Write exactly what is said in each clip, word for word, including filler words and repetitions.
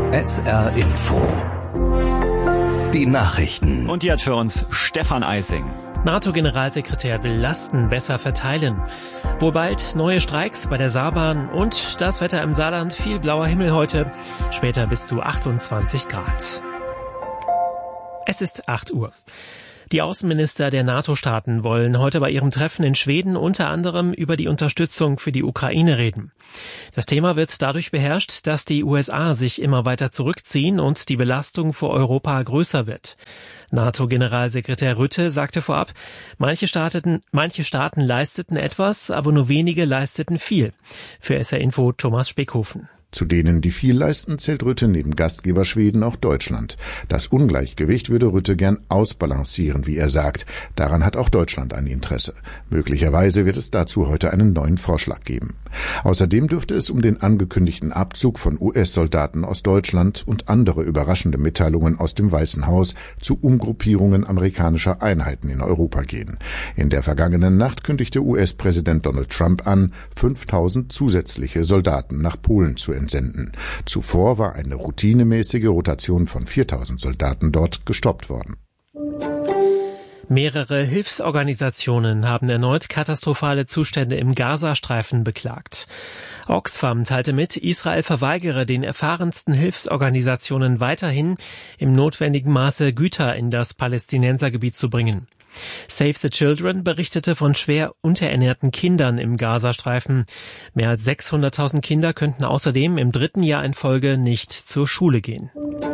S R Info. Die Nachrichten. Und die hat für uns Stefan Eising. NATO-Generalsekretär will Lasten besser verteilen. Wohl bald neue Streiks bei der Saarbahn und das Wetter im Saarland. Viel blauer Himmel heute, später bis zu achtundzwanzig Grad. Es ist acht Uhr. Die Außenminister der NATO-Staaten wollen heute bei ihrem Treffen in Schweden unter anderem über die Unterstützung für die Ukraine reden. Das Thema wird dadurch beherrscht, dass die U S A sich immer weiter zurückziehen und die Belastung für Europa größer wird. NATO-Generalsekretär Rutte sagte vorab, manche Staaten, manche Staaten leisteten etwas, aber nur wenige leisteten viel. Für S R Info Thomas Speckhofen. Zu denen, die viel leisten, zählt Rutte neben Gastgeber Schweden auch Deutschland. Das Ungleichgewicht würde Rutte gern ausbalancieren, wie er sagt. Daran hat auch Deutschland ein Interesse. Möglicherweise wird es dazu heute einen neuen Vorschlag geben. Außerdem dürfte es um den angekündigten Abzug von U S-Soldaten aus Deutschland und andere überraschende Mitteilungen aus dem Weißen Haus zu Umgruppierungen amerikanischer Einheiten in Europa gehen. In der vergangenen Nacht kündigte U S-Präsident Donald Trump an, fünftausend zusätzliche Soldaten nach Polen zu entsenden. Zuvor war eine routinemäßige Rotation von viertausend Soldaten dort gestoppt worden. Mehrere Hilfsorganisationen haben erneut katastrophale Zustände im Gazastreifen beklagt. Oxfam teilte mit, Israel verweigere den erfahrensten Hilfsorganisationen weiterhin im notwendigen Maße Güter in das Palästinensergebiet zu bringen. Save the Children berichtete von schwer unterernährten Kindern im Gazastreifen. Mehr als sechshunderttausend Kinder könnten außerdem im dritten Jahr in Folge nicht zur Schule gehen.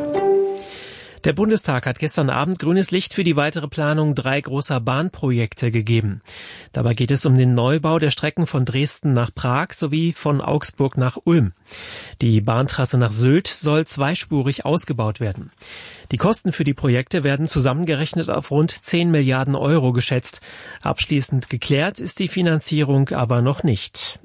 Der Bundestag hat gestern Abend grünes Licht für die weitere Planung drei großer Bahnprojekte gegeben. Dabei geht es um den Neubau der Strecken von Dresden nach Prag sowie von Augsburg nach Ulm. Die Bahntrasse nach Sylt soll zweispurig ausgebaut werden. Die Kosten für die Projekte werden zusammengerechnet auf rund zehn Milliarden Euro geschätzt. Abschließend geklärt ist die Finanzierung aber noch nicht.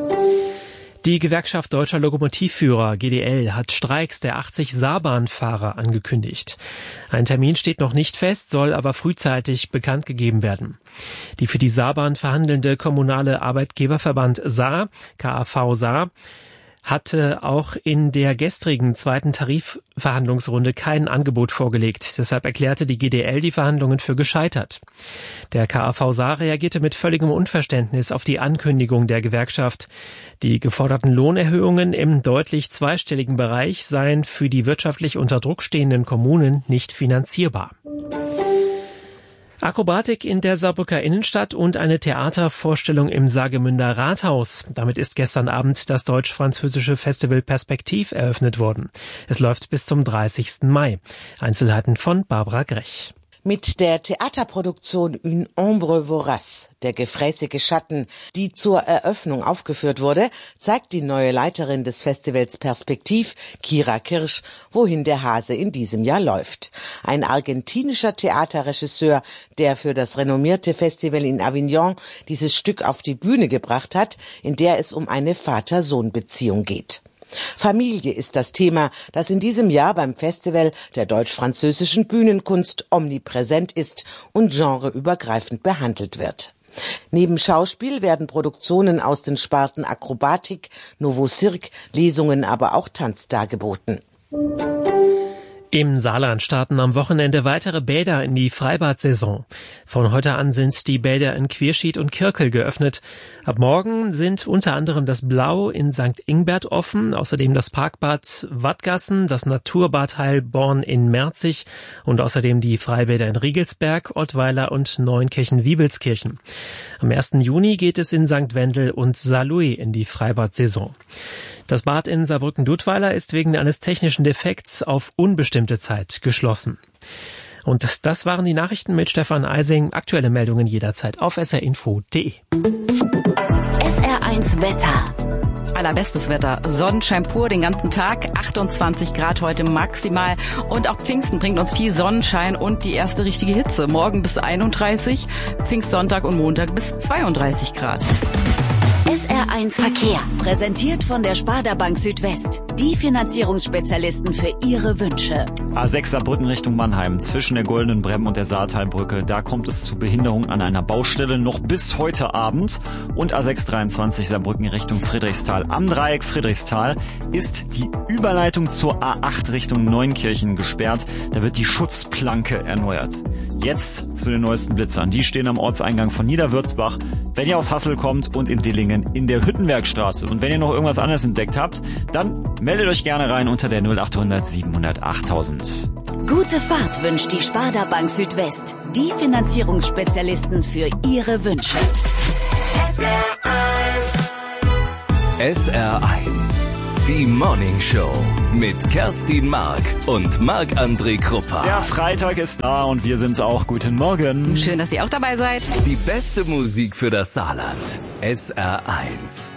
Die Gewerkschaft Deutscher Lokomotivführer G D L hat Streiks der achtzig Saarbahnfahrer angekündigt. Ein Termin steht noch nicht fest, soll aber frühzeitig bekannt gegeben werden. Die für die Saarbahn verhandelnde kommunale Arbeitgeberverband Saar, K A V Saar, hatte auch in der gestrigen zweiten Tarifverhandlungsrunde kein Angebot vorgelegt. Deshalb erklärte die G D L die Verhandlungen für gescheitert. Der K A V Saar reagierte mit völligem Unverständnis auf die Ankündigung der Gewerkschaft. Die geforderten Lohnerhöhungen im deutlich zweistelligen Bereich seien für die wirtschaftlich unter Druck stehenden Kommunen nicht finanzierbar. Akrobatik in der Saarbrücker Innenstadt und eine Theatervorstellung im Saargemünder Rathaus. Damit ist gestern Abend das deutsch-französische Festival Perspektiv eröffnet worden. Es läuft bis zum dreißigsten Mai. Einzelheiten von Barbara Grech. Mit der Theaterproduktion Une ombre vorace, der gefräßige Schatten, die zur Eröffnung aufgeführt wurde, zeigt die neue Leiterin des Festivals Perspektiv, Kira Kirsch, wohin der Hase in diesem Jahr läuft. Ein argentinischer Theaterregisseur, der für das renommierte Festival in Avignon dieses Stück auf die Bühne gebracht hat, in der es um eine Vater-Sohn-Beziehung geht. Familie ist das Thema, das in diesem Jahr beim Festival der deutsch-französischen Bühnenkunst omnipräsent ist und genreübergreifend behandelt wird. Neben Schauspiel werden Produktionen aus den Sparten Akrobatik, Nouveau Cirque, Lesungen, aber auch Tanz dargeboten. Im Saarland starten am Wochenende weitere Bäder in die Freibad-Saison. Von heute an sind die Bäder in Quierschied und Kirkel geöffnet. Ab morgen sind unter anderem das Blau in Sankt Ingbert offen, außerdem das Parkbad Wattgassen, das Naturbad Heilborn in Merzig und außerdem die Freibäder in Riegelsberg, Ottweiler und Neunkirchen-Wiebelskirchen. Am ersten Juni geht es in Sankt Wendel und Saarlouis in die Freibad-Saison. Das Bad in Saarbrücken-Duttweiler ist wegen eines technischen Defekts auf unbestimmte Zeit geschlossen. Und das, das waren die Nachrichten mit Stefan Eising. Aktuelle Meldungen jederzeit auf s r info punkt d e. S R eins Wetter. Allerbestes Wetter. Sonnenschein pur den ganzen Tag. achtundzwanzig Grad heute maximal. Und auch Pfingsten bringt uns viel Sonnenschein und die erste richtige Hitze. Morgen bis einunddreißig, Pfingstsonntag und Montag bis zweiunddreißig Grad. S R eins Verkehr, präsentiert von der Sparda Bank Südwest. Die Finanzierungsspezialisten für Ihre Wünsche. A sechs Saarbrücken Richtung Mannheim, zwischen der Goldenen Bremm und der Saartalbrücke. Da kommt es zu Behinderung an einer Baustelle noch bis heute Abend. Und A sechs dreiundzwanzig Saarbrücken Richtung Friedrichsthal. Am Dreieck Friedrichsthal ist die Überleitung zur A acht Richtung Neunkirchen gesperrt. Da wird die Schutzplanke erneuert. Jetzt zu den neuesten Blitzern. Die stehen am Ortseingang von Niederwürzbach. Wenn ihr aus Hassel kommt und in Dillingen in der Hüttenbergstraße. Und wenn ihr noch irgendwas anderes entdeckt habt, dann meldet euch gerne rein unter der null achthundert siebenhundert achttausend. Gute Fahrt wünscht die Sparda Bank Südwest. Die Finanzierungsspezialisten für Ihre Wünsche. S R eins. Die Morning Show mit Kerstin Mark und Marc-André Kruppa. Der Freitag ist da und wir sind's auch. Guten Morgen. Schön, dass ihr auch dabei seid. Die beste Musik für das Saarland. S R eins.